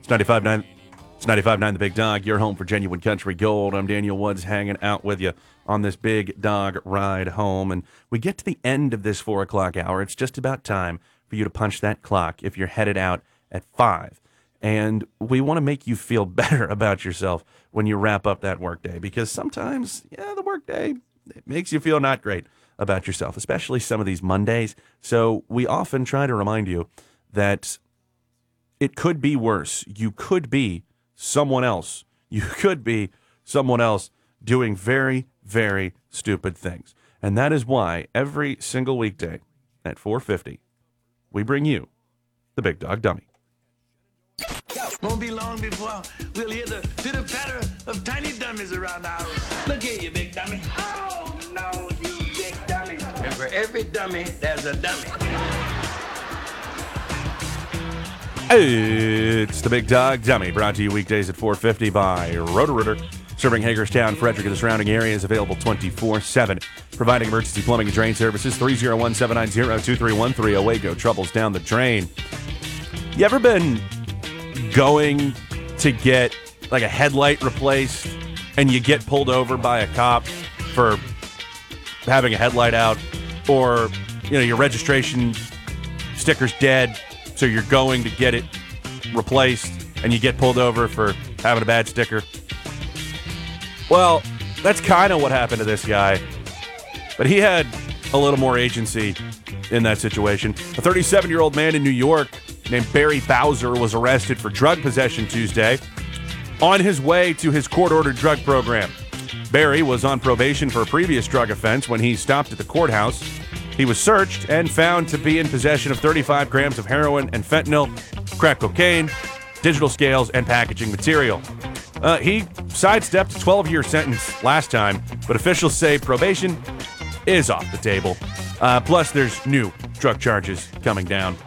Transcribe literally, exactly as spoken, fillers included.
It's ninety-five point nine. It's ninety-five point nine The Big Dog, your home for genuine country gold. I'm Daniel Woods, hanging out with you on this Big Dog ride home. And we get to the end of this four o'clock hour. It's just about time for you to punch that clock if you're headed out at five. And we want to make you feel better about yourself when you wrap up that workday, because sometimes, yeah, the workday, it makes you feel not great about yourself, especially some of these Mondays. So we often try to remind you that it could be worse. You could be someone else. You could be someone else doing very, very stupid things. And that is why every single weekday at four fifty, we bring you the Big Dog Dummy. Won't be long before we'll hear the pitter-patter of tiny dummies around the house. Look here, you big dummy. Oh, no, you big dummy. And for every dummy, there's a dummy. It's the Big Dog Dummy, brought to you weekdays at four fifty by Roto-Rooter, serving Hagerstown, Frederick, and the surrounding areas, available twenty-four seven. Providing emergency plumbing and drain services, three oh one, seven nine zero, two three one three. Away go troubles down the drain. You ever been going to get like a headlight replaced and you get pulled over by a cop for having a headlight out, or you know your registration sticker's dead, so you're going to get it replaced and you get pulled over for having a bad sticker? Well, that's kind of what happened to this guy, but he had a little more agency in that situation. A thirty-seven-year-old man in New York named Barry Bowser was arrested for drug possession Tuesday on his way to his court-ordered drug program. Barry was on probation for a previous drug offense when he stopped at the courthouse. He was searched and found to be in possession of thirty-five grams of heroin and fentanyl, crack cocaine, digital scales, and packaging material. Uh, he sidestepped a twelve-year sentence last time, but officials say probation is off the table. Uh, plus, there's new drug charges coming down.